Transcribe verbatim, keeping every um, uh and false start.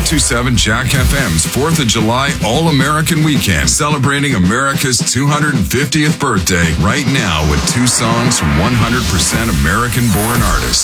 oh two seven Jack F M's fourth of July All-American Weekend, celebrating America's two hundred fiftieth birthday right now with two songs from one hundred percent American-born artists.